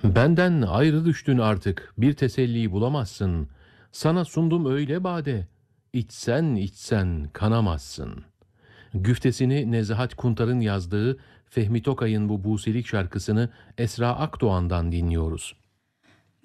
Benden ayrı düştün artık, bir teselli bulamazsın. Sana sundum öyle bade, içsen içsen kanamazsın. Güftesini Nezahat Kuntar'ın yazdığı Fehmi Tokay'ın bu Buselik şarkısını Esra Akdoğan'dan dinliyoruz.